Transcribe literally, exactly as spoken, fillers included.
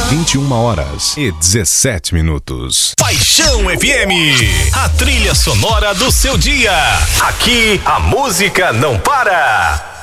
vinte e uma horas e dezessete minutos. Paixão F M, a trilha sonora do seu dia. Aqui a música não para.